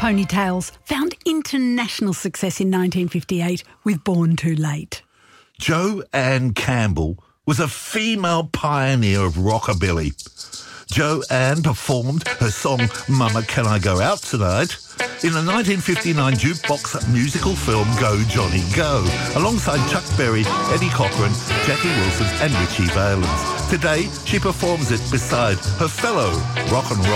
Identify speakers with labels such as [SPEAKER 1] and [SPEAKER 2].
[SPEAKER 1] Ponytails found international success in 1958 with Born Too Late.
[SPEAKER 2] Jo Ann Campbell was a female pioneer of rockabilly. Jo Ann performed her song Mama Can I Go Out Tonight in the 1959 jukebox musical film Go Johnny Go, alongside Chuck Berry, Eddie Cochran, Jackie Wilson and Ritchie Valens. Today, she performs it beside her fellow rock and roll